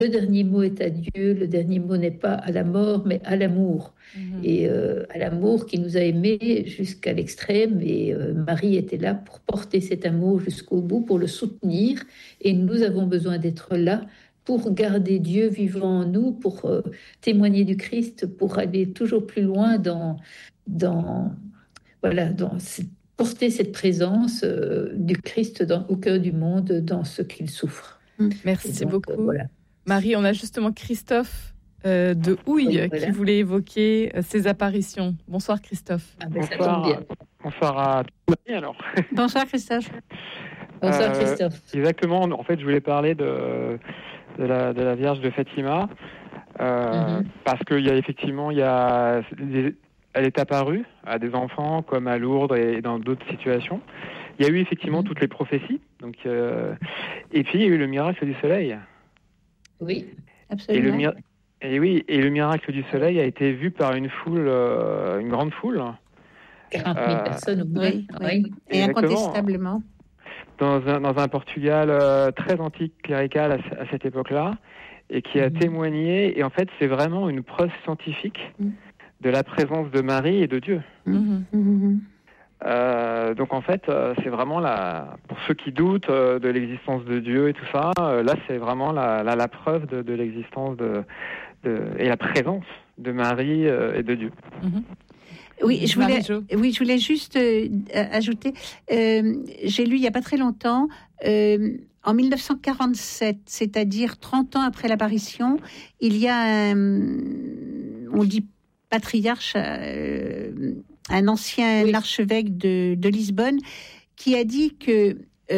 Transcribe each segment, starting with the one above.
le dernier mot est à Dieu, le dernier mot n'est pas à la mort, mais à l'amour. Et à l'amour qui nous a aimés jusqu'à l'extrême. Et Marie était là pour porter cet amour jusqu'au bout, pour le soutenir. Et nous avons besoin d'être là pour garder Dieu vivant en nous, pour témoigner du Christ, pour aller toujours plus loin dans, voilà, porter cette présence du Christ au cœur du monde, dans ce qu'il souffre. Merci donc, beaucoup. Voilà. Marie, on a justement Christophe de Houille qui voulait évoquer ses apparitions. Bonsoir Christophe. Ça tombe bien. Bonsoir à tous. Alors. Bonsoir Christophe. Bonsoir Christophe. Exactement, en fait je voulais parler de la Vierge de Fatima, parce qu'il y a effectivement, elle est apparue à des enfants comme à Lourdes et dans d'autres situations. Il y a eu effectivement toutes les prophéties, donc, et puis il y a eu le miracle du soleil. Oui, absolument. Et le miracle du soleil a été vu par une foule, une grande foule. 40 000 personnes au moins. Oui. Et incontestablement. Dans un Portugal très anticlérical à cette époque-là, et qui a témoigné. Et en fait, c'est vraiment une preuve scientifique de la présence de Marie et de Dieu. Donc en fait, c'est vraiment pour ceux qui doutent de l'existence de Dieu et tout ça, là c'est vraiment la preuve de l'existence et la présence de Marie et de Dieu. Oui, je voulais juste ajouter, j'ai lu il n'y a pas très longtemps, en 1947, c'est-à-dire 30 ans après l'apparition, il y a on dit patriarche, un ancien archevêque de Lisbonne, qui a dit que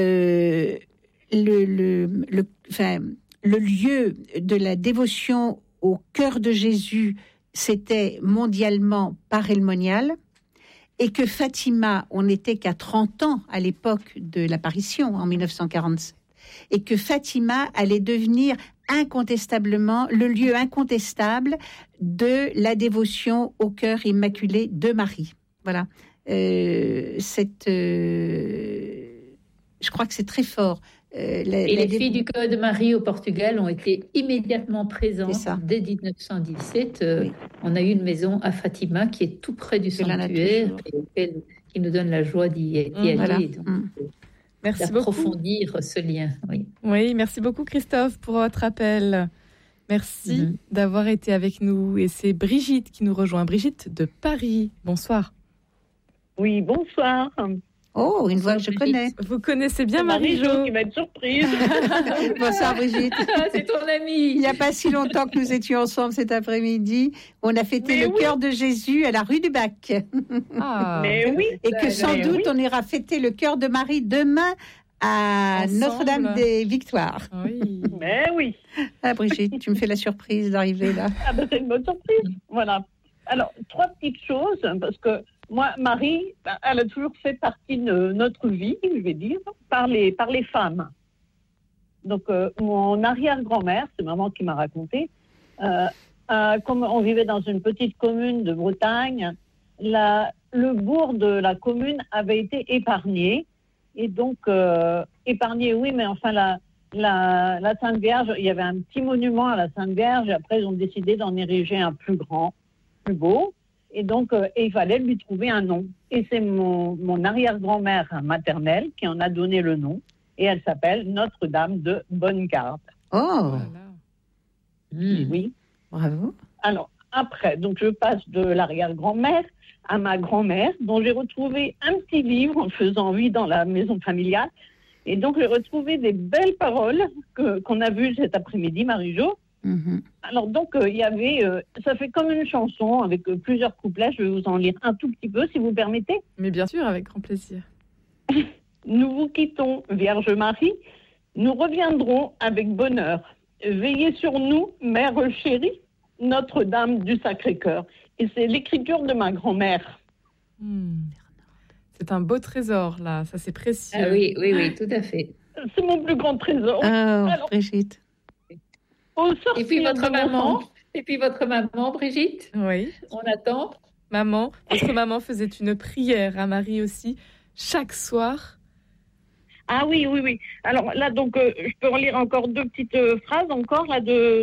le lieu de la dévotion au cœur de Jésus, c'était mondialement parémonial, et que Fatima, on n'était qu'à 30 ans à l'époque de l'apparition, en 1947, et que Fatima allait devenir incontestablement le lieu incontestable de la dévotion au cœur immaculé de Marie. Voilà. Je crois que c'est très fort. Les filles du cœur de Marie au Portugal ont été immédiatement présentes dès 1917. On a eu une maison à Fatima qui est tout près du sanctuaire et qui nous donne la joie d'y aller. Voilà. Donc, merci beaucoup. D'approfondir ce lien. Oui, merci beaucoup Christophe pour votre appel. Merci d'avoir été avec nous. Et c'est Brigitte qui nous rejoint. Brigitte de Paris. Bonsoir. Oui, bonsoir. Oh, une voix que je connais. Vous connaissez bien Marie-Jo qui va être surprise. Bonsoir Brigitte. C'est ton amie. Il n'y a pas si longtemps que nous étions ensemble cet après-midi. On a fêté le cœur de Jésus à la rue du Bac. Mais oui. Et que sans doute on ira fêter le cœur de Marie demain à Notre-Dame des Victoires. Oui. Mais oui. Ah Brigitte, tu me fais la surprise d'arriver là. Ah ben c'est une bonne surprise. Voilà. Alors, 3 petites choses, parce que moi, Marie, elle a toujours fait partie de notre vie, je vais dire, par les femmes. Donc, mon arrière-grand-mère, c'est maman qui m'a raconté, comme on vivait dans une petite commune de Bretagne, le bourg de la commune avait été épargné. Et donc, épargné, oui, mais enfin, la Sainte Vierge, il y avait un petit monument à la Sainte Vierge, et après, ils ont décidé d'en ériger un plus grand, plus beau. Et donc, il fallait lui trouver un nom. Et c'est mon arrière-grand-mère maternelle qui en a donné le nom. Et elle s'appelle Notre-Dame de Bonne-Garde. Oh Oui. Bravo. Alors, après, donc je passe de l'arrière-grand-mère à ma grand-mère, dont j'ai retrouvé un petit livre en faisant vie dans la maison familiale. Et donc, j'ai retrouvé des belles paroles qu'on a vues cet après-midi, Marie-Jo. Alors donc, il y avait, ça fait comme une chanson avec plusieurs couplets. Je vais vous en lire un tout petit peu, si vous permettez. Mais bien sûr, avec grand plaisir. Nous vous quittons, Vierge Marie. Nous reviendrons avec bonheur. Veillez sur nous, Mère chérie, Notre-Dame du Sacré-Cœur. Et c'est l'écriture de ma grand-mère. C'est un beau trésor, là. Ça, c'est précieux. Ah oui, tout à fait. C'est mon plus grand trésor. Alors, Brigitte. Et puis votre maman, Brigitte. Oui. On attend. Votre maman faisait une prière à Marie aussi chaque soir. Ah oui, oui, oui. Alors là, donc, je peux relire encore deux petites phrases encore là de